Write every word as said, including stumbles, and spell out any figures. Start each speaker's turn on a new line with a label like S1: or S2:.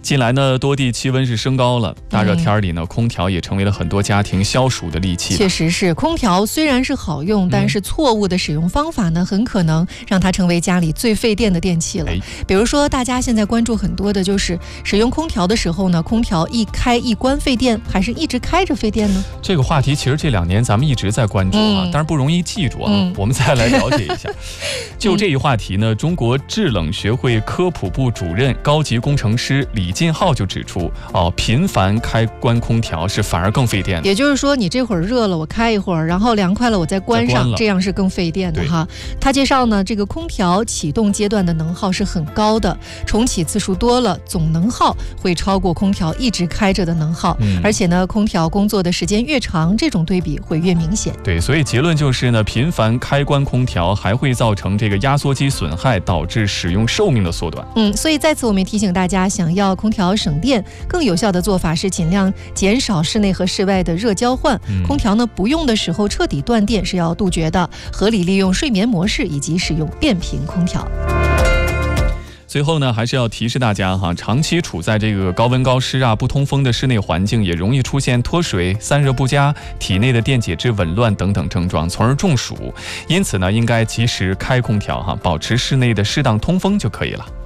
S1: 近来呢，多地气温是升高了，大热天里呢，嗯、空调也成为了很多家庭消暑的利器。
S2: 确实是，空调虽然是好用，但是错误的使用方法呢，很可能让它成为家里最费电的电器了。比如说，大家现在关注很多的就是使用空调的时候呢，空调一开一关费电，还是一直开着费电呢？
S1: 这个话题其实这两年咱们一直在关注啊，嗯、但是不容易记住啊。嗯、我们再来了解一下。就这一话题呢，中国制冷学会科普部主任、高级工程师李进浩就指出，哦，频繁开关空调是反而更费电的。
S2: 也就是说，你这会儿热了，我开一会儿，然后凉快了，我再关上，这样是更费电的哈。他介绍呢，这个空调启动阶段的能耗是很高的，重启次数多了，总能耗会超过空调一直开着的能耗。嗯、而且呢，空调工作的时间越长，这种对比会越明显。
S1: 对，所以结论就是呢，频繁开关空调还会造成这个压缩机损害，导致使用寿命的缩短。
S2: 嗯，所以在此我们提醒大家，想要空调省电，更有效的做法是尽量减少室内和室外的热交换。嗯、空调呢，不用的时候彻底断电是要杜绝的，合理利用睡眠模式以及使用变频空调。
S1: 最后呢，还是要提示大家哈，长期处在这个高温高湿啊、不通风的室内环境，也容易出现脱水、散热不佳、体内的电解质紊乱等等症状，从而中暑。因此呢，应该及时开空调哈，保持室内的适当通风就可以了。